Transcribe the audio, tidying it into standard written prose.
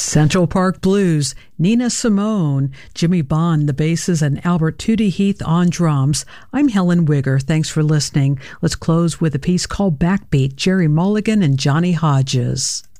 Central Park Blues, Nina Simone, Jimmy Bond, the basses, and Albert Tootie Heath on drums. I'm Helen Wigger. Thanks for listening. Let's close with a piece called Backbeat, Jerry Mulligan and Johnny Hodges.